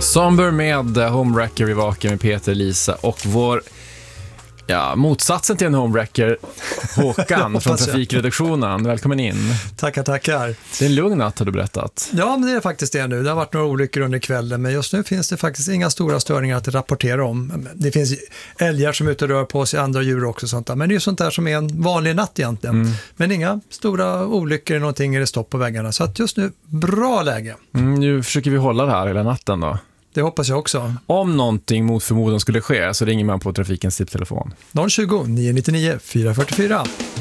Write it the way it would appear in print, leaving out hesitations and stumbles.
Somber med Homewrecker i vaken med Peter, Lisa och vår motsatsen till en homewrecker, Håkan från Trafikredaktionen. Välkommen in. Tackar. Det är en lugn natt har du berättat. Ja, men det är faktiskt det nu. Det har varit några olyckor under kvällen, men just nu finns det faktiskt inga stora störningar att rapportera om. Det finns älgar som är ute och rör på sig, andra djur också. Sånt där. Men det är ju sånt där som är en vanlig natt egentligen. Men inga stora olyckor, någonting är det stopp på väggarna. Så att just nu, bra läge. Nu försöker vi hålla det här hela natten då. Det hoppas jag också. Om någonting mot förmodan skulle ske så ringer man på trafikens tipstelefon. 020 999 444.